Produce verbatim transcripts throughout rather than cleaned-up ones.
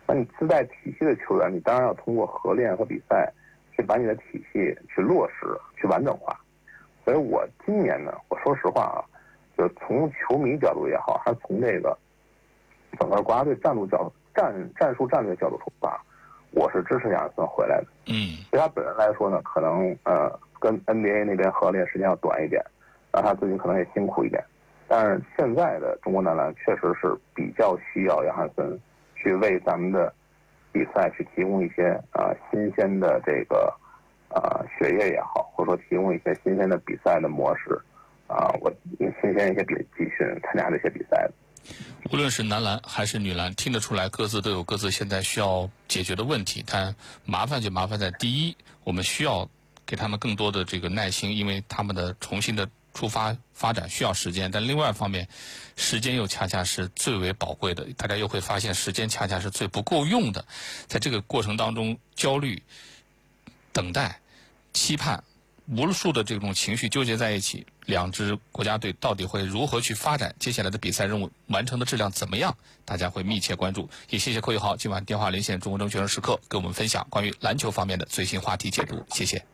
那你自带体系的球员，你当然要通过合练和比赛去把你的体系去落实、去完整化。所以我今年呢，我说实话啊，就从球迷角度也好，还是从这个整个国家队战术角战战术战略角度出发，我是支持亚尔森回来的。 嗯， 对他本人来说呢，可能呃跟 N B A 那边合练时间要短一点，让他自己可能也辛苦一点。但是现在的中国男篮确实是比较需要亚尔森去为咱们的比赛去提供一些呃新鲜的这个呃血液也好，或者说提供一些新鲜的比赛的模式啊、呃，我新鲜一些比集训参加这些比赛的。 无论是男篮还是女篮，听得出来各自都有各自现在需要解决的问题，但麻烦就麻烦在第一，我们需要给他们更多的这个耐心，因为他们的重新的出发发展需要时间，但另外一方面，时间又恰恰是最为宝贵的，大家又会发现时间恰恰是最不够用的，在这个过程当中，焦虑、等待、期盼，无数的这种情绪纠结在一起，两支国家队到底会如何去发展？接下来的比赛任务完成的质量怎么样？大家会密切关注。也谢谢寇一豪今晚电话连线中国中学生时刻，给我们分享关于篮球方面的最新话题解读。谢谢。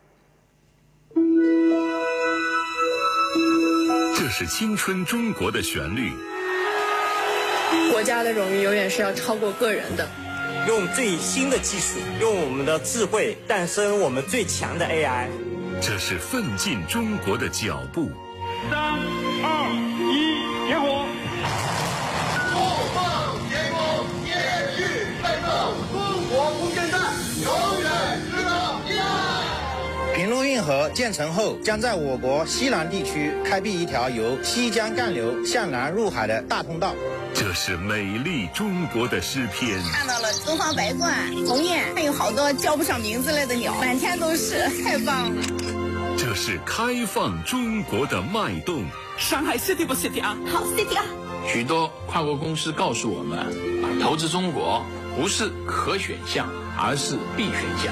这是青春中国的旋律。 国家的荣誉永远是要超过个人的。 用最新的技术，用我们的智慧诞生我们最强的 A I。 这是奋进中国的脚步。 三二一，点火！ 后放前攻，坚续奋斗，中国不间断，永远值得依赖。 平陆运河建成后，将在我国西南地区开辟一条由西江干流向南入海的大通道。 这是美丽中国的诗篇。 看到了东方白鹳、鸿雁，还有好多叫不上名字类的鸟，满天都是，太棒了。 这是开放中国的脉动。 上海 City 不 City 啊？ 好 City 啊！ 许多跨国公司告诉我们，投资中国不是可选项，而是必选项。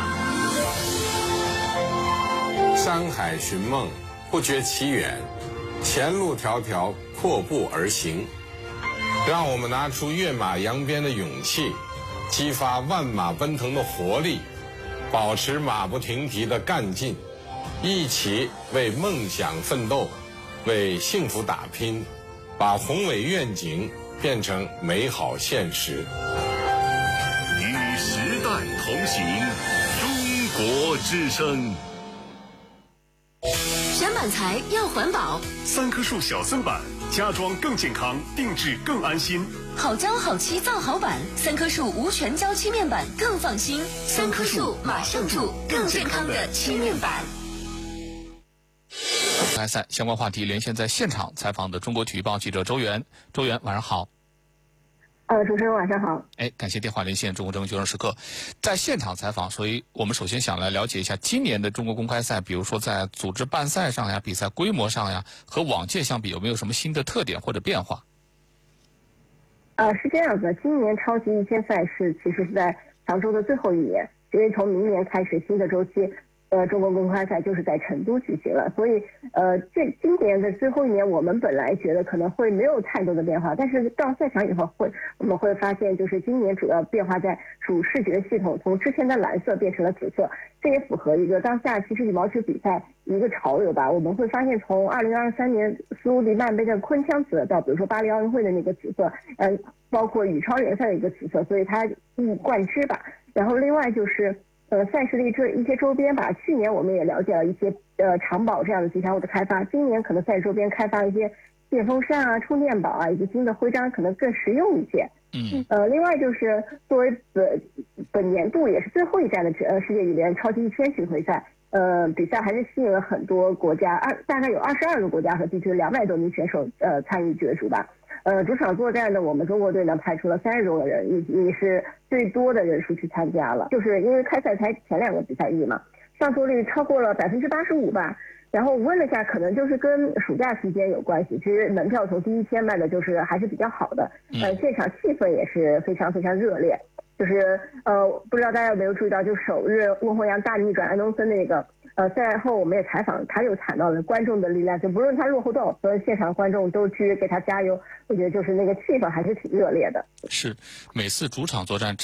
山海寻梦，不觉其远；前路迢迢，阔步而行。让我们拿出跃马扬鞭的勇气，激发万马奔腾的活力，保持马不停蹄的干劲，一起为梦想奋斗，为幸福打拼，把宏伟愿景变成美好现实。 与时代同行，中国之声。 山板材要环保， 三棵树小森板，家装更健康，定制更安心。 好胶好漆造好板，三棵树无全胶漆面板更放心。三棵树马上住更健康的漆面板。 公开赛相关话题连线在现场采访的中国体育报记者周元。周元，晚上好。 呃，主持人晚上好。 哎，感谢电话连线中国中学生时刻，在现场采访，所以我们首先想来了解一下今年的中国公开赛，比如说在组织办赛上呀、比赛规模上呀，和往届相比有没有什么新的特点或者变化？ 呃，是这样的，今年超级一千赛事其实是在常州的最后一年，因为从明年开始新的周期。呃，中国公开赛就是在成都举行了，所以呃，这今年的最后一年，我们本来觉得可能会没有太多的变化，但是到赛场以后会，我们会发现，就是今年主要变化在主视觉系统从之前的蓝色变成了紫色，这也符合一个当下其实羽毛球比赛一个潮流吧。我们会发现，从二零二三年斯乌迪曼杯的昆枪紫，到比如说巴黎奥运会的那个紫色，嗯、呃，包括羽超联赛的一个紫色，所以它一以贯之吧。然后另外就是。呃，赛事的这一些周边吧，去年我们也了解了一些呃长保这样的吉祥物的开发，今年可能赛事周边开发一些电风扇啊、充电宝啊，以及新的徽章，可能更实用一些。 嗯。 呃，另外就是作为本本年度也是最后一站的呃世界羽联超级一千巡回赛，呃，比赛还是吸引了很多国家，二大概有二十二个国家和地区两百多名选手呃参与角逐吧。呃，主场作战呢，我们中国队呢派出了三十多个人，也也是最多的人数去参加了。就是因为开赛才前两个比赛日嘛，上座率超过了百分之八十五吧。然后我问了一下，可能就是跟暑假期间有关系。其实门票从第一天卖的就是还是比较好的，呃，现场气氛也是非常非常热烈。就是呃，不知道大家有没有注意到，就首日温霍阳大逆转安东森那个。呃，赛后我们也采访他，又谈到了观众的力量，就不论他落后多少分，现场观众都去给他加油。我觉得就是那个气氛还是挺热烈的。 是，每次主场作战。